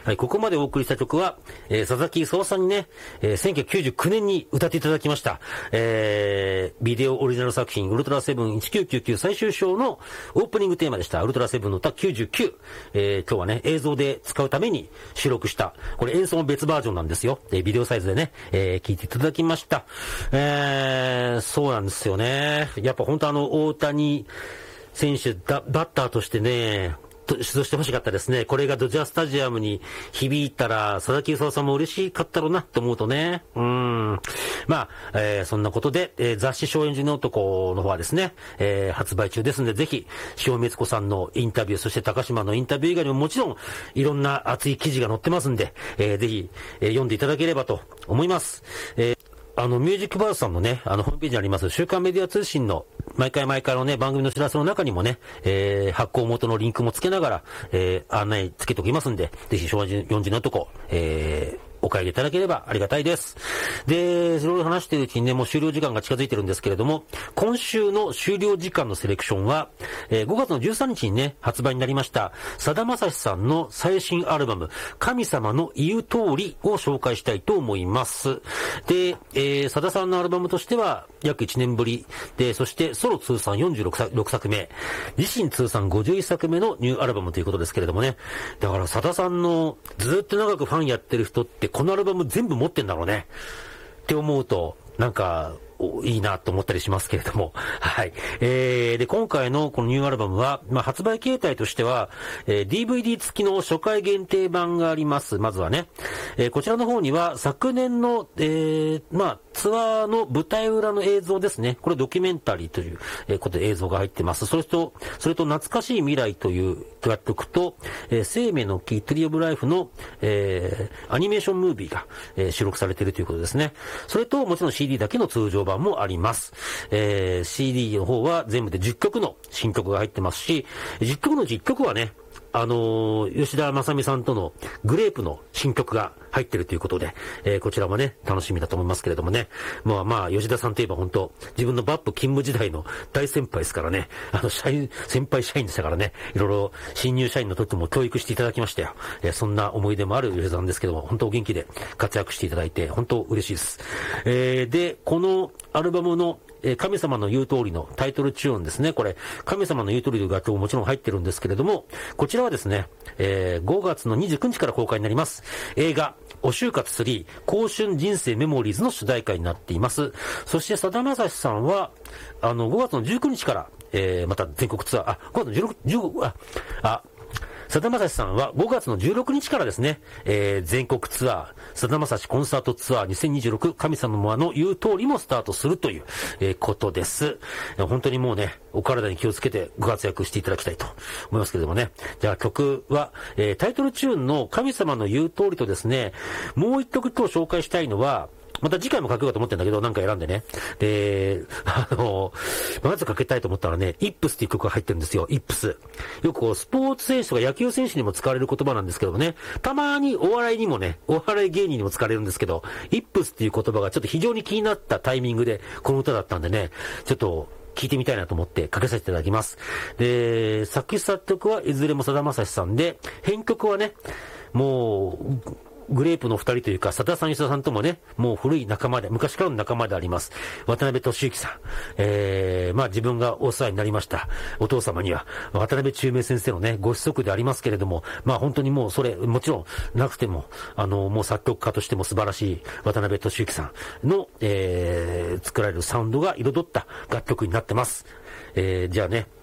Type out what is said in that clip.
はい、ここまでお送りした曲は、佐々木功さんにね、1999年に歌っていただきました、ビデオオリジナル作品ウルトラセブン1999最終章のオープニングテーマでしたウルトラセブンの歌99、今日はね映像で使うために収録した、これ演奏も別バージョンなんですよ。ビデオサイズでね、聞いていただきました。そうなんですよね。やっぱ本当大谷選手バッターとしてね、出場してほしかったですね。これがドジャースタジアムに響いたら、佐々木功さんも嬉しかったろうなと思うとね。まあ、そんなことで、雑誌小エンジンの男の方はですね、発売中ですので、ぜひ、塩光子さんのインタビュー、そして高島のインタビュー以外にももちろん、いろんな熱い記事が載ってますんで、ぜひ、読んでいただければと思います。ミュージックバースさんのね、ホームページにあります、週刊メディア通信の、毎回のね、番組の知らせの中にもね、発行元のリンクもつけながら、案内つけておきますんで、ぜひ、昭和40のとこ、お買い上げいただければありがたいです。で、いろいろ話しているうちにね、もう終了時間が近づいてるんですけれども、今週の終了時間のセレクションは、5月の13日にね、発売になりました、さだまさしさんの最新アルバム、神様の言う通りを紹介したいと思います。で、さださんのアルバムとしては、約1年ぶりで、そしてソロ通算46作目、自身通算51作目のニューアルバムということですけれどもね、だからさださんのずっと長くファンやってる人ってこのアルバム全部持ってんだろうねって思うとなんかいいなと思ったりしますけれども、はい。で、今回のこのニューアルバムは、発売形態としては、DVD 付きの初回限定版があります。まずはね。こちらの方には、昨年の、ツアーの舞台裏の映像ですね。これドキュメンタリーということで映像が入ってます。それと懐かしい未来という楽曲と、生命の木トリオブライフの、アニメーションムービーが、収録されているということですね。それと、もちろん CD だけの通常版もあります。CD の方は全部で10曲の新曲が入ってますし、10曲の10曲はね、吉田正美さんとのグレープの新曲が入ってるということで、こちらもね、楽しみだと思いますけれどもね。吉田さんといえば本当、自分のバップ勤務時代の大先輩ですからね。先輩社員でしたからね。いろいろ新入社員の時も教育していただきましたよ。そんな思い出もある吉田さんですけども、本当お元気で活躍していただいて、本当嬉しいです。で、このアルバムの神様の言う通りのタイトルチューンですね。これ、神様の言う通りという楽曲ももちろん入ってるんですけれども、こちらはですね、5月の29日から公開になります。映画、お就活3、青春人生メモリーズの主題歌になっています。そして、さだまさしさんは、5月の19日から、また全国ツアー、5月のさだまさしさんは5月の16日からですね、全国ツアー、さだまさしコンサートツアー2026神様の言う通りもスタートするという、ことです。本当にもうね、お体に気をつけてご活躍していただきたいと思いますけれどもね。じゃあ曲は、タイトルチューンの神様の言う通りとですね、もう一曲今日紹介したいのは、また次回もかけようと思ってんだけど、なんか選んでね。で、まずかけたいと思ったらね、イップスっていう曲が入ってるんですよ、イップス。よくスポーツ選手とか野球選手にも使われる言葉なんですけどもね、たまにお笑いにもね、お笑い芸人にも使われるんですけど、イップスっていう言葉がちょっと非常に気になったタイミングで、この歌だったんでね、ちょっと、聞いてみたいなと思ってかけさせていただきます。で、作詞作曲はいずれもさだまさしさんで、編曲はね、もう、グレープの二人というか、さださん、吉田さんともね、もう古い仲間で、昔からの仲間であります。渡辺俊之さん。自分がお世話になりました。お父様には、渡辺中明先生のね、ご子息でありますけれども、本当にもうそれ、もちろんなくても、もう作曲家としても素晴らしい渡辺俊之さんの、作られるサウンドが彩った楽曲になってます。じゃあね、